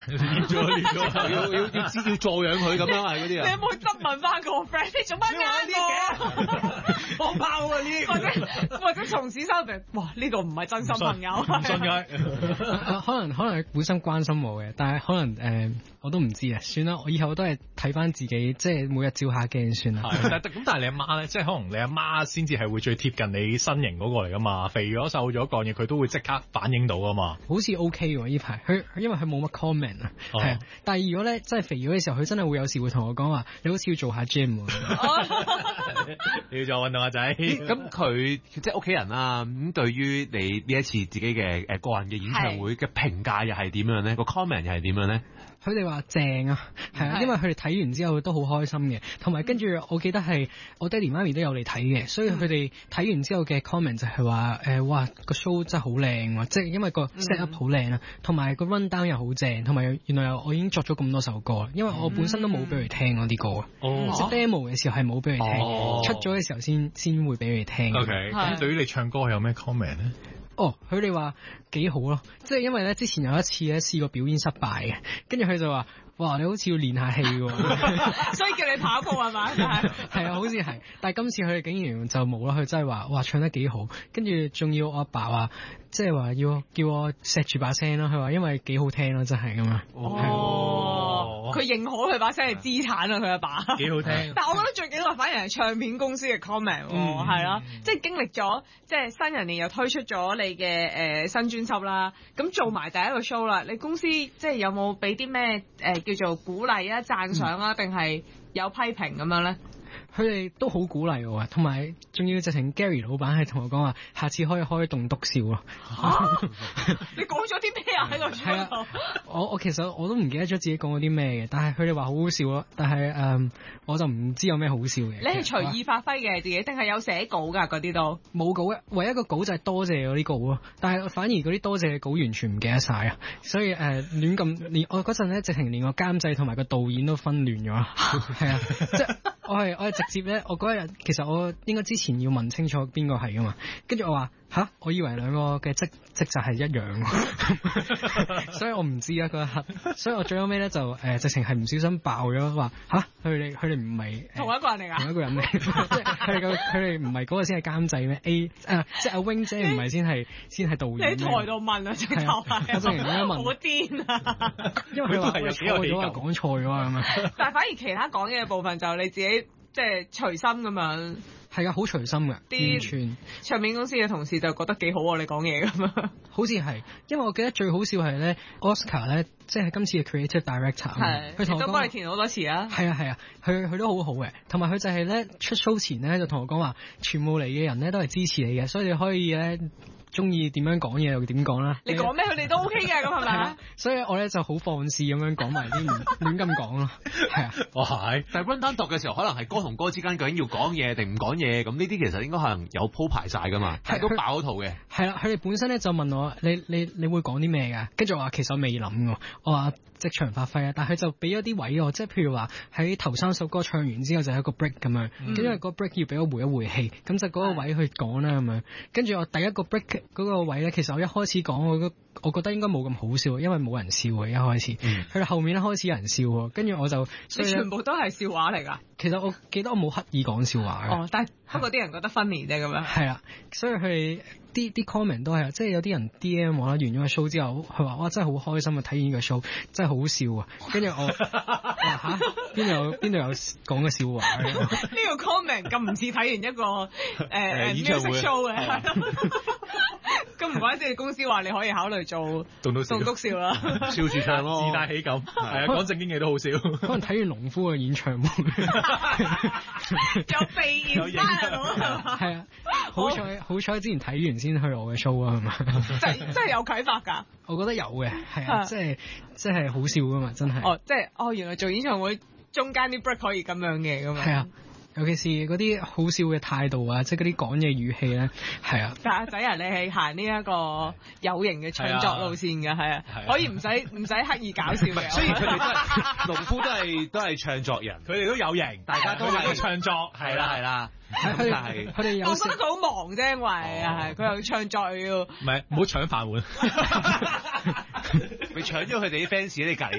練咗要助養佢咁樣係嗰啲啊。 你有冇去質問翻個 friend？你做乜呃我？ 放炮啊呢！ 或者從此收皮，哇！呢個唔係真心朋友， 唔信嘅。可能佢本身關心我嘅，但係可能我都唔知啊。算啦，我以後都係睇翻自己，即係每日照下鏡算啦。 但係你阿媽咧，即係可能你阿媽先至係會最貼近你身形嗰個嚟噶嘛，肥咗瘦咗講嘢，佢都會即刻反映到噶嘛。 好似 OK 喎呢排，因為佢冇乜 comment 啊，係啊。但係如果咧真係肥咗嘅時候，佢真係會有時會同我講話，你好似要做下 gym 你要做運動啊仔。 咁佢即係屋企人啦，咁對於你呢一次自己嘅個人嘅演唱會嘅評價又係點樣咧？個 comment 又係點樣咧？ 佢哋話正啊，係啊，因為佢哋睇完之後都好開心嘅，同埋跟住我記得係我爹哋媽咪都有嚟睇嘅，所以佢哋睇完之後嘅 comment 就係話哇個 show 真係好靚喎，即係因為個 set up 好靚啊，同埋個 run down 又好正，同埋原來我已經作咗咁多首歌，因為我本身都冇俾佢聽嗰啲歌，即係 demo 嘅時候係冇俾佢聽，出咗嘅時候先會俾佢聽。 OK， 咁對於你唱歌有咩 comment 咧？ 佢哋話幾好咯，即係因為咧之前有一次咧試過表演失敗嘅，跟住佢就話：哇，你好似要練下氣喎， 所以叫你跑步係嘛？ 係啊，好似係，但係今次佢哋竟然就冇啦，佢真係話：哇，唱得幾好，跟住仲要我阿爸話，即係話要叫我錫住把聲咯，佢話因為幾好聽咯，真係咁啊。 佢認可佢把聲係資產啊，佢阿爸幾好聽。 但係我覺得最緊要反而係唱片公司嘅 comment，係咯，即係經歷咗即係新人年又推出咗你嘅新專輯啦，咁做埋第一個 show 啦，你公司即係有冇俾啲咩叫做鼓勵啊、讚賞啊，定係有批評咁樣咧？ 佢哋都好鼓勵我啊，同埋仲要直情 Gary 老闆係同我講話，下次可以開棟篤笑咯。 你講咗啲咩啊喺個 show 度？ 我其實我都唔記得咗自己講咗啲咩嘅，但係佢哋話好好笑咯。但係我就唔知有咩好笑嘅。 你係隨意發揮嘅自己，定係有寫稿㗎嗰啲都？ 冇稿嘅，唯一一個稿就係多謝嗰啲稿咯。但係反而嗰啲多謝嘅稿完全唔記得晒啊！所以亂咁連我嗰陣咧，直情連個監製同埋個導演都分亂咗。係啊，即係我係直接咧，我嗰日其實我應該之前要問清楚邊個係噶嘛，跟住我話吓，我以為兩個嘅職責係一樣，所以我唔知啊嗰一刻，所以我最後尾咧就直情係唔小心爆咗話吓，佢哋唔係同一個人嚟㗎， 同一個人嚟，即係佢哋唔係嗰個先係監製咩？即係阿 Wing 姐唔係先係導演。 你喺台度問啊，直頭係， 我直情咁樣問， 好癲啊！ 因為佢話錯咗啊，講錯咗啊咁啊。 但係反而其他講嘢嘅部分就你自己即係隨心咁樣。 係啊，好隨心嘅，完全。 唱片公司嘅同事就覺得幾好啊，你講嘢咁樣。 好似係，因為我記得最好笑係咧 ，Oscar 咧，即係今次嘅 Creative Director，佢同我講都幫你填好多詞啊。 係啊，佢都好好嘅，同埋佢就係咧出 show 前咧就同我講話，全部嚟嘅人咧都係支持你嘅，所以你可以咧。中意點樣講嘢就點講啦。 你講咩佢哋都 OK 嘅，咁係咪啊？ 所以我咧就好放肆咁樣講埋啲亂咁講咯。係啊， 哇係。但係 run down 讀嘅時候，可能係歌同歌之間究竟要講嘢定唔講嘢，咁呢啲其實應該可能有鋪排晒噶嘛，係都爆咗圖嘅。係啦， 佢哋本身咧就問我你會講啲咩㗎？跟住我話其實我未諗㗎，我話即場發揮啊。但係佢就俾咗啲位我，即係譬如話喺頭3首歌唱完之後就係一個 break 咁樣，因為個 break 要俾我回一回氣，咁就嗰個位去講啦咁樣。跟住我第一個 break。嗰個位咧，其實我一開始講我覺得應該冇咁好笑，因為冇人笑嘅一開始。去到後面咧開始有人笑喎，跟住我就你全部都係笑話嚟㗎。 其實我記得我冇刻意講笑話嘅。 但係不過啲人覺得 funny 啫咁樣。 係啦，所以佢哋啲 comment 都係，即係有啲人 DM 我啦，完咗個 show 之後，佢話哇真係好開心啊，睇完呢個 show 真係好笑啊。跟住我話邊度有講嘅笑話呢個 comment 咁唔似睇完一個music show 嘅。咁唔怪之你公司話你可以考慮做棟篤笑啦， 笑住唱咯， 自帶喜感。係啊，講正經嘢都好笑。 可能睇完農夫嘅演唱會， 有鼻炎翻啊！ 係啊，好彩之前睇完先去我嘅 show 啊，係嘛？ 真係有啟發㗎。 我覺得有嘅，係啊，即係好笑㗎嘛，真係。 原來做演唱會中間啲 break 可以咁樣嘅咁樣。係啊。 尤其是嗰啲好笑嘅態度啊，即係嗰啲講嘢語氣咧，係啊。 但阿仔你係行呢一個有型嘅唱作路線嘅，係啊，可以唔使刻意搞笑嘅。 雖然佢哋都係農夫，都係唱作人， 佢哋都有型，大家都係唱作，係啦。 佢哋有。 我覺得佢好忙啫，因為係佢又唱作要。 唔係，唔好搶飯碗。 你搶咗佢哋啲 fans 你隔離。